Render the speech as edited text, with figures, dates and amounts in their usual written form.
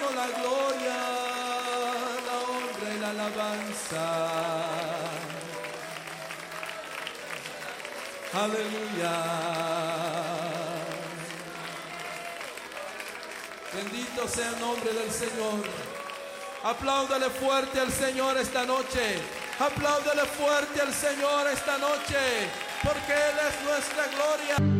damos la gloria, la honra y la alabanza. Aleluya. Bendito sea el nombre del Señor. Apláudale fuerte al Señor esta noche. Apláudale fuerte al Señor esta noche, porque Él es nuestra gloria.